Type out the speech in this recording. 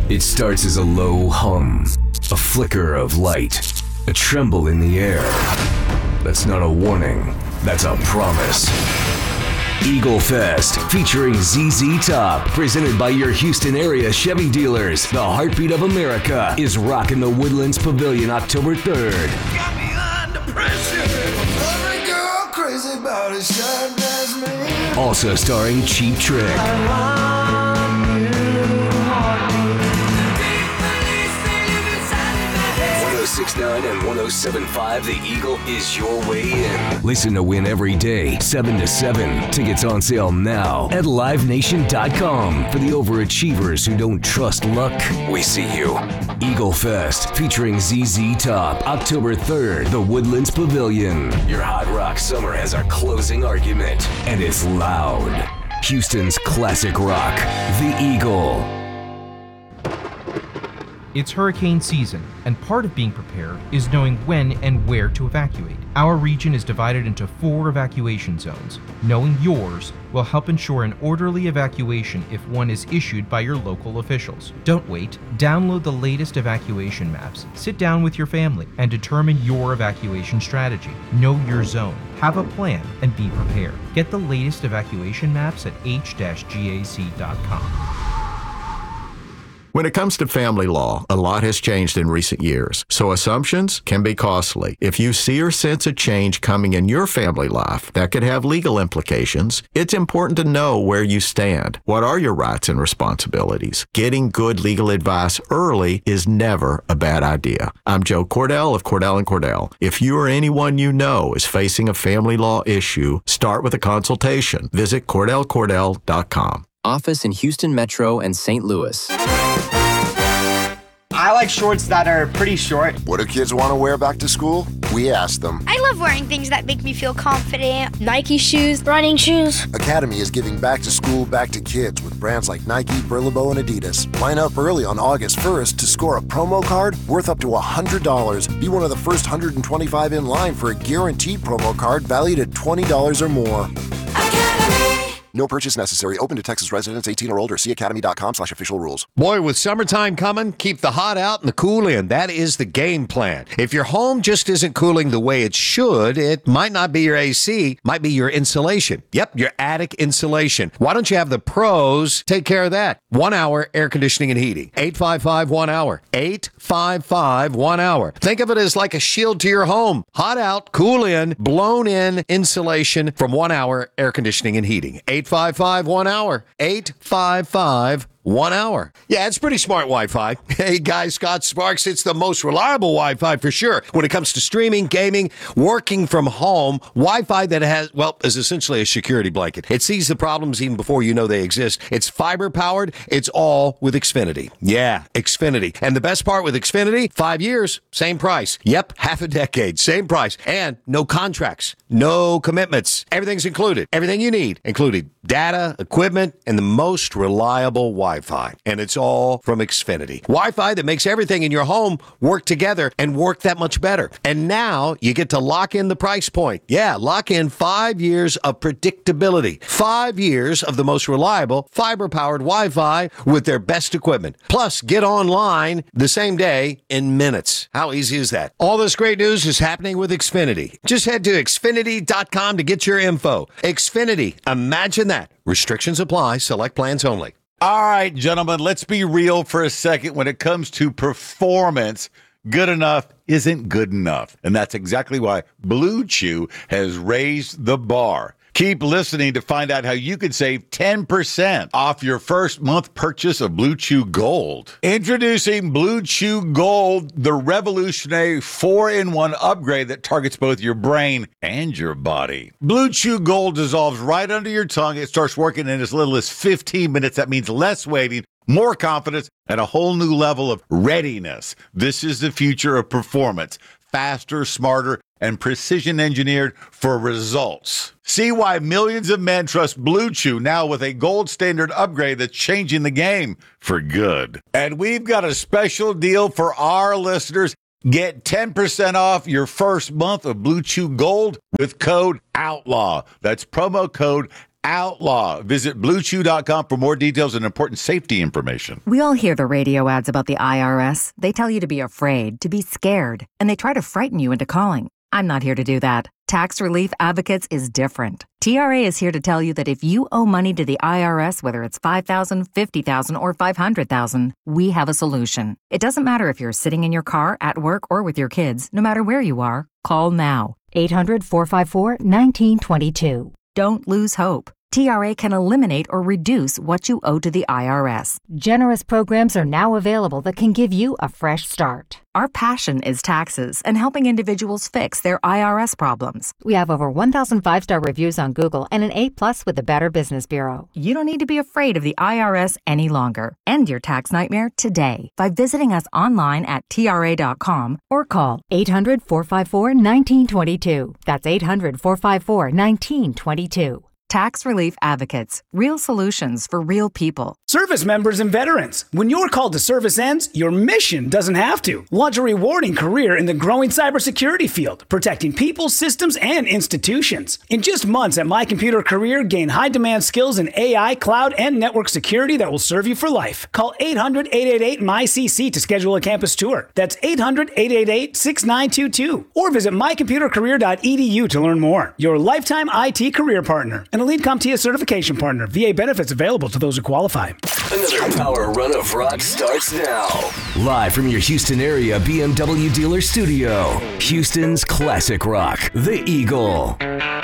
It starts as a low hum, a flicker of light, a tremble in the air. That's not a warning, that's a promise. Eagle Fest, featuring ZZ Top, presented by your Houston area Chevy dealers. The heartbeat of America is rocking the Woodlands Pavilion October 3rd. Got me under pressure. Every girl crazy about it, shine as me. Also starring Cheap Trick. 106.9 and 107.5, The Eagle is your way in. Listen to win every day, 7 to 7. Tickets on sale now at livenation.com. For the overachievers who don't trust luck, we see you. Eagle Fest, featuring ZZ Top, October 3rd, the Woodlands Pavilion. Your hot rock summer has our closing argument, and it's loud. Houston's classic rock, The Eagle. It's hurricane season, and part of being prepared is knowing when and where to evacuate. Our region is divided into 4 evacuation zones. Knowing yours will help ensure an orderly evacuation if one is issued by your local officials. Don't wait. Download the latest evacuation maps, sit down with your family, and determine your evacuation strategy. Know your zone, have a plan, and be prepared. Get the latest evacuation maps at h-gac.com. When it comes to family law, a lot has changed in recent years, so assumptions can be costly. If you see or sense a change coming in your family life that could have legal implications, it's important to know where you stand. What are your rights and responsibilities? Getting good legal advice early is never a bad idea. I'm Joe Cordell of Cordell & Cordell. If you or anyone you know is facing a family law issue, start with a consultation. Visit CordellCordell.com. Office in Houston Metro and St. Louis. I like shorts that are pretty short. What do kids want to wear back to school? We ask them. I love wearing things that make me feel confident. Nike shoes, running shoes. Academy is giving back to school, back to kids with brands like Nike, Burlebo, and Adidas. Line up early on August 1st to score a promo card worth up to $100. Be one of the first 125 in line for a guaranteed promo card valued at $20 or more. No purchase necessary. Open to Texas residents 18 or older. See academy.com/official rules. Boy, with summertime coming, keep the hot out and the cool in. That is the game plan. If your home just isn't cooling the way it should, it might not be your AC, might be your insulation. Yep, your attic insulation. Why don't you have the pros take care of that? 1 hour air conditioning and heating. 855-1-HOUR. 855-1-HOUR. Think of it as like a shield to your home. Hot out, cool in, blown in insulation from 1 hour air conditioning and heating. 855-1-HOUR. 855-1-HOUR. Yeah, it's pretty smart Wi-Fi. Hey, guys, Scott Sparks, it's the most reliable Wi-Fi for sure. When it comes to streaming, gaming, working from home, Wi-Fi that is essentially a security blanket. It sees the problems even before you know they exist. It's fiber-powered. It's all with Xfinity. Yeah, Xfinity. And the best part with Xfinity, 5 years, same price. Yep, half a decade, same price. And no contracts, no commitments. Everything's included. Everything you need, including data, equipment, and the most reliable Wi-Fi. And it's all from Xfinity. Wi-Fi that makes everything in your home work together and work that much better. And now you get to lock in the price point. Yeah, lock in 5 years of predictability. 5 years of the most reliable fiber-powered Wi-Fi with their best equipment. Plus, get online the same day in minutes. How easy is that? All this great news is happening with Xfinity. Just head to Xfinity.com to get your info. Xfinity. Imagine that. Restrictions apply. Select plans only. All right, gentlemen, let's be real for a second. When it comes to performance, good enough isn't good enough. And that's exactly why Blue Chew has raised the bar. Keep listening to find out how you can save 10% off your first month purchase of Blue Chew Gold. Introducing Blue Chew Gold, the revolutionary 4-in-1 upgrade that targets both your brain and your body. Blue Chew Gold dissolves right under your tongue. It starts working in as little as 15 minutes. That means less waiting, more confidence, and a whole new level of readiness. This is the future of performance. Faster, smarter, and precision engineered for results. See why millions of men trust Blue Chew now with a gold standard upgrade that's changing the game for good. And we've got a special deal for our listeners. Get 10% off your first month of Blue Chew Gold with code OUTLAW. That's promo code outlaw. Visit BlueChew.com for more details and important safety information. We all hear the radio ads about the IRS. They tell you to be afraid, to be scared, and they try to frighten you into calling. I'm not here to do that. Tax Relief Advocates is different. TRA is here to tell you that if you owe money to the IRS, whether it's $5,000, $50,000, or $500,000, we have a solution. It doesn't matter if you're sitting in your car, at work, or with your kids. No matter where you are, call now. 800-454-1922. Don't lose hope. TRA can eliminate or reduce what you owe to the IRS. Generous programs are now available that can give you a fresh start. Our passion is taxes and helping individuals fix their IRS problems. We have over 1,000 5-star reviews on Google and an A+ with the Better Business Bureau. You don't need to be afraid of the IRS any longer. End your tax nightmare today by visiting us online at TRA.com or call 800-454-1922. That's 800-454-1922. Tax Relief Advocates. Real solutions for real people. Service members and veterans. When your call to service ends, your mission doesn't have to. Launch a rewarding career in the growing cybersecurity field, protecting people, systems, and institutions. In just months at My Computer Career, gain high-demand skills in AI, cloud, and network security that will serve you for life. Call 800-888-MyCC to schedule a campus tour. That's 800-888-6922. Or visit mycomputercareer.edu to learn more. Your lifetime IT career partner. An Elite CompTIA certification partner. VA benefits available to those who qualify. Another power run of rock starts now. Live from your Houston area BMW dealer studio. Houston's classic rock, The Eagle.